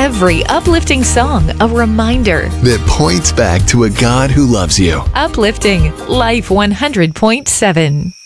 every uplifting song a reminder that points back to a God who loves you. Uplifting Life 100.7.